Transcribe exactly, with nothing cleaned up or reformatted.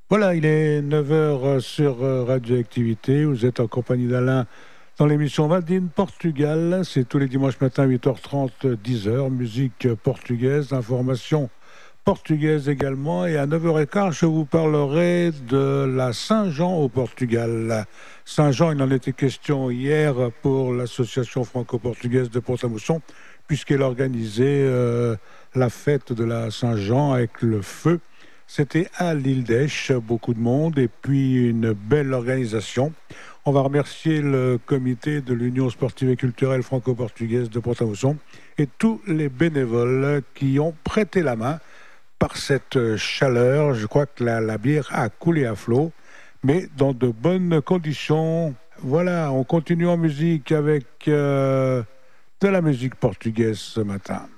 Voilà, il est neuf heures sur euh, Radioactivité. Vous êtes en compagnie d'Alain dans l'émission Madine Portugal. C'est tous les dimanches matin, huit heures trente, dix heures. Musique portugaise, information portugaise également. Et à neuf heures quinze, je vous parlerai de la Saint-Jean au Portugal. Saint-Jean, il en était question hier pour l'association franco-portugaise de Pont-à-Mousson, puisqu'elle organisait euh, la fête de la Saint-Jean avec le feu. C'était à l'île d'Esch, beaucoup de monde et puis une belle organisation. On va remercier le comité de l'Union sportive et culturelle franco-portugaise de Pont-à-Mousson et tous les bénévoles qui ont prêté la main par cette chaleur. Je crois que la, la bière a coulé à flot, mais dans de bonnes conditions. Voilà, on continue en musique avec euh, de la musique portugaise ce matin.